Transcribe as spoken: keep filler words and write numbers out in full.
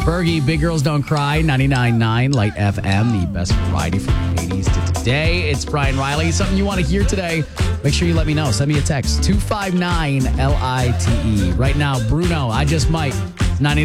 Fergie, Big Girls Don't Cry, ninety-nine point nine Light F M, the best variety from the eighties to today. It's Brian Riley. Something you want to hear today, make sure you let me know. Send me a text, two five nine L I T E. Right now, Bruno, I Just Might, ninety-nine.